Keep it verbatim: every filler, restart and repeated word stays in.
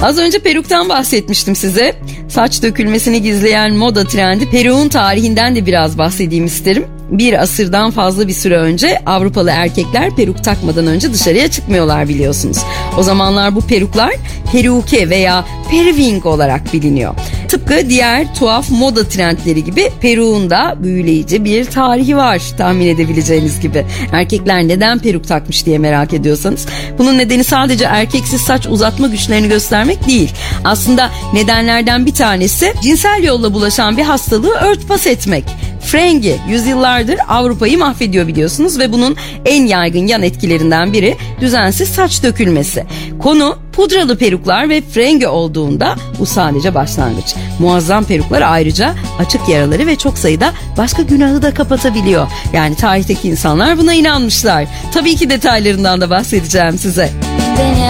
Az önce peruktan bahsetmiştim size. Saç dökülmesini gizleyen moda trendi peruğun tarihinden de biraz bahsedeyim isterim. Bir asırdan fazla bir süre önce Avrupalı erkekler peruk takmadan önce dışarıya çıkmıyorlar biliyorsunuz. O zamanlar bu peruklar peruke veya periwing olarak biliniyor. Tıpkı diğer tuhaf moda trendleri gibi peruğun da büyüleyici bir tarihi var tahmin edebileceğiniz gibi. Erkekler neden peruk takmış diye merak ediyorsanız bunun nedeni sadece erkeksiz saç uzatma güçlerini göstermek değil. Aslında nedenlerden bir tanesi cinsel yolla bulaşan bir hastalığı örtbas etmek. Frengi yüzyıllardır Avrupa'yı mahvediyor biliyorsunuz ve bunun en yaygın yan etkilerinden biri düzensiz saç dökülmesi. Konu pudralı peruklar ve frengi olduğunda bu sadece başlangıç. Muazzam peruklar ayrıca açık yaraları ve çok sayıda başka günahı da kapatabiliyor. Yani tarihteki insanlar buna inanmışlar. Tabii ki detaylarından da bahsedeceğim size. Beni